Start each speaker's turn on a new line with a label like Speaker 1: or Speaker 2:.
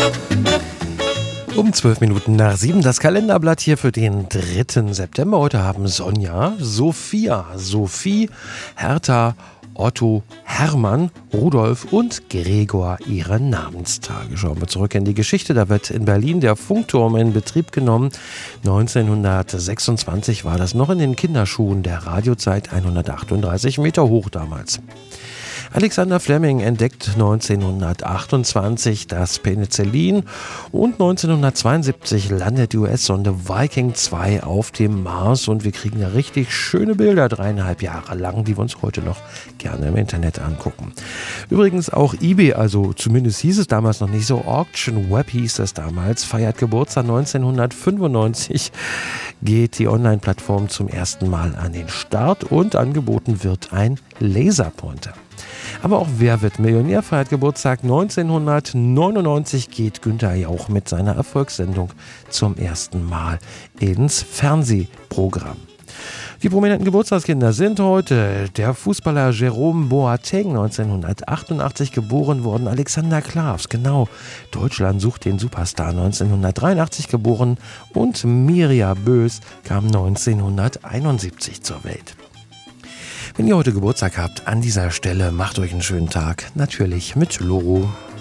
Speaker 1: Um 12 Minuten nach 7 das Kalenderblatt hier für den 3. September. Heute haben Sonja, Sophia, Sophie, Hertha, Otto, Hermann, Rudolf und Gregor ihre Namenstage. Schauen wir zurück in die Geschichte. Da wird in Berlin der Funkturm in Betrieb genommen. 1926 war das noch in den Kinderschuhen der Radiozeit, 138 Meter hoch damals. Alexander Fleming entdeckt 1928 das Penicillin und 1972 landet die US-Sonde Viking 2 auf dem Mars und wir kriegen da richtig schöne Bilder, 3,5 Jahre lang, die wir uns heute noch gerne im Internet angucken. Übrigens auch eBay, also zumindest hieß es damals noch nicht so, Auction Web hieß es damals, feiert Geburtstag 1995, geht die Online-Plattform zum ersten Mal an den Start und angeboten wird ein Laserpointer. Aber auch Wer wird Millionär feiert Geburtstag. 1999 geht Günther Jauch mit seiner Erfolgssendung zum ersten Mal ins Fernsehprogramm. Die prominenten Geburtstagskinder sind heute der Fußballer Jerome Boateng, 1988 geboren worden, Alexander Klavs, genau, Deutschland sucht den Superstar, 1983 geboren und Mirja Bös kam 1971 zur Welt. Wenn ihr heute Geburtstag habt, an dieser Stelle macht euch einen schönen Tag, natürlich mit Loro.